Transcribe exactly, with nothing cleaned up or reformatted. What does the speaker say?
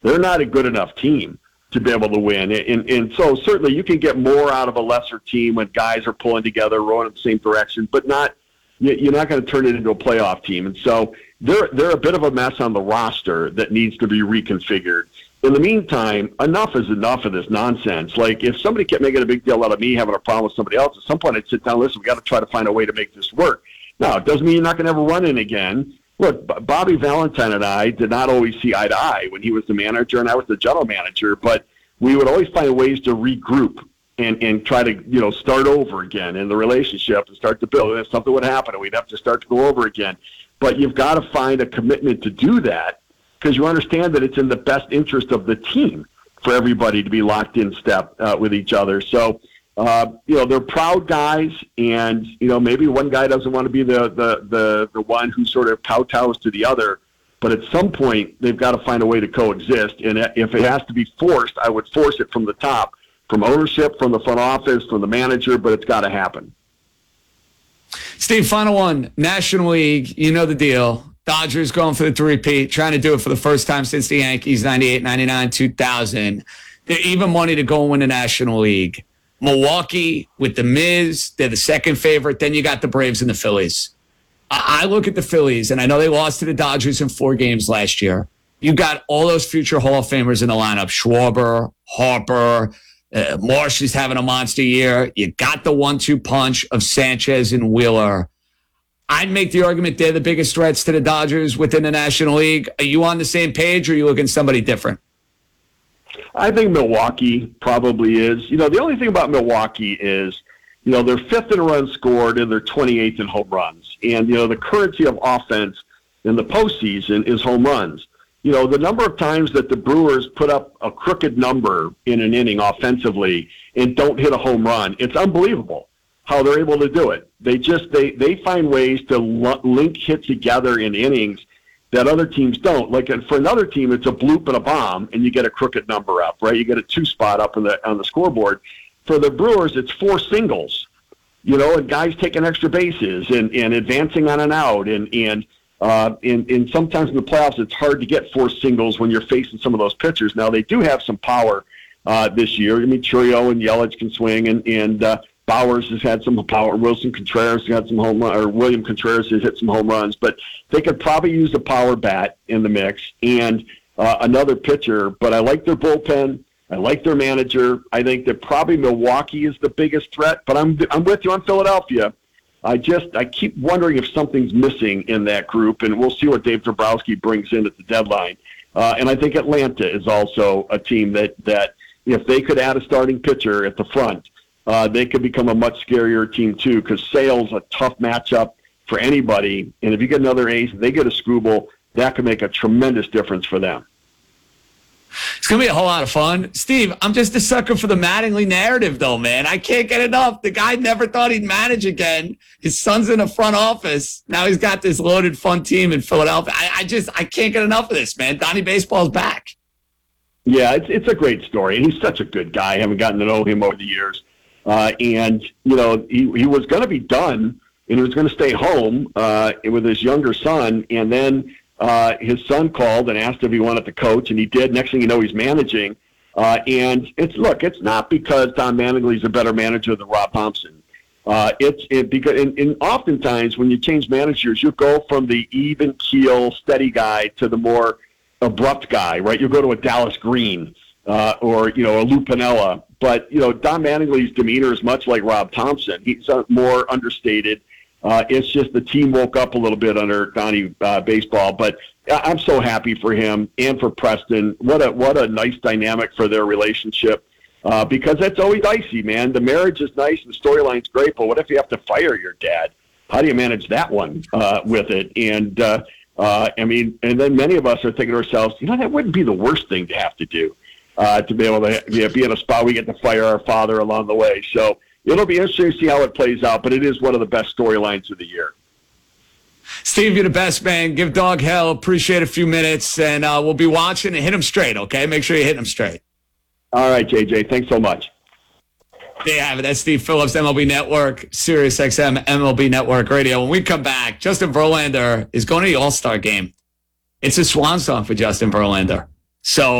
They're not a good enough team to be able to win. And, and so certainly you can get more out of a lesser team when guys are pulling together, rowing in the same direction, but not you're not going to turn it into a playoff team. And so they're, they're a bit of a mess on the roster that needs to be reconfigured. In the meantime, enough is enough of this nonsense. Like, if somebody kept making a big deal out of me having a problem with somebody else, at some point I'd sit down and listen, we got to try to find a way to make this work. Now, it doesn't mean you're not going to ever run in again. Look, Bobby Valentine and I did not always see eye to eye when he was the manager and I was the general manager, but we would always find ways to regroup and, and try to, you know, start over again in the relationship and start to build. And if something would happen, and we'd have to start to go over again. But you've got to find a commitment to do that, because you understand that it's in the best interest of the team for everybody to be locked in step uh, with each other. So, uh, you know, they're proud guys, and, you know, maybe one guy doesn't want to be the, the, the, the one who sort of kowtows to the other, but at some point they've got to find a way to coexist. And if it has to be forced, I would force it from the top, from ownership, from the front office, from the manager, but it's got to happen. Steve, final one. National League, you know the deal. Dodgers going for the three-peat, trying to do it for the first time since the Yankees, ninety-eight, ninety-nine, two thousand. They're even money to go and win the National League. Milwaukee with the Miz, they're the second favorite. Then you got the Braves and the Phillies. I, I look at the Phillies, and I know they lost to the Dodgers in four games last year. You got all those future Hall of Famers in the lineup. Schwarber, Harper, uh, Marsh is having a monster year. You got the one two punch of Sanchez and Wheeler. I'd make the argument they're the biggest threats to the Dodgers within the National League. Are you on the same page, or are you looking at somebody different? I think Milwaukee probably is. You know, the only thing about Milwaukee is, you know, they're fifth in runs scored and they're twenty-eighth in home runs. And, you know, the currency of offense in the postseason is home runs. You know, the number of times that the Brewers put up a crooked number in an inning offensively and don't hit a home run, it's unbelievable how they're able to do it. They just, they, they find ways to link hits together in innings that other teams don't. Like, for another team, it's a bloop and a bomb, and you get a crooked number up, right? You get a two spot up in the, on the scoreboard. For the Brewers, it's four singles, you know, and guys taking extra bases and, and advancing on an out. And, and, uh, and, and sometimes in the playoffs, it's hard to get four singles when you're facing some of those pitchers. Now, they do have some power uh, this year. I mean, Churio and Yelich can swing, and, and uh, Bowers has had some power. Wilson Contreras has had some home run, or William Contreras has hit some home runs, but they could probably use a power bat in the mix and uh, another pitcher. But I like their bullpen. I like their manager. I think that probably Milwaukee is the biggest threat, but I'm I'm with you on Philadelphia. I just I keep wondering if something's missing in that group, and we'll see what Dave Dombrowski brings in at the deadline. Uh, and I think Atlanta is also a team that that if they could add a starting pitcher at the front, Uh, they could become a much scarier team, too, because Sale's a tough matchup for anybody. And if you get another ace, they get a Skubal, that could make a tremendous difference for them. It's going to be a whole lot of fun. Steve, I'm just a sucker for the Mattingly narrative, though, man. I can't get enough. The guy never thought he'd manage again. His son's in the front office. Now he's got this loaded, fun team in Philadelphia. I, I just I can't get enough of this, man. Donnie Baseball's back. Yeah, it's, it's a great story. And he's such a good guy. I haven't gotten to know him over the years. Uh, and, you know, he, he was going to be done, and he was going to stay home uh, with his younger son. And then uh, his son called and asked if he wanted to coach, and he did. Next thing you know, he's managing. Uh, and it's look, it's not because Don Mattingly's a better manager than Rob Thompson. Uh, it's it, because, and, and oftentimes when you change managers, you go from the even keel, steady guy to the more abrupt guy, right? You go to a Dallas Green uh, or, you know, a Lou Piniella. But, you know, Don Mattingly's demeanor is much like Rob Thompson. He's uh, more understated. Uh, it's just the team woke up a little bit under Donnie uh, Baseball. But I'm so happy for him and for Preston. What a what a nice dynamic for their relationship. Uh, because that's always dicey, man. The marriage is nice and the storyline's great, but what if you have to fire your dad? How do you manage that one uh, with it? And, uh, uh, I mean, and then many of us are thinking to ourselves, you know, that wouldn't be the worst thing to have to do. Uh, to be able to yeah, be in a spot we get to fire our father along the way. So it'll be interesting to see how it plays out, but it is one of the best storylines of the year. Steve, you're the best, man. Give Dog hell. Appreciate a few minutes, and uh, we'll be watching and hit him straight, okay? Make sure you hit him straight. All right, J J. Thanks so much. There you have it. That's Steve Phillips, M L B Network, Sirius X M, M L B Network Radio. When we come back, Justin Verlander is going to the All-Star game. It's a swan song for Justin Verlander. So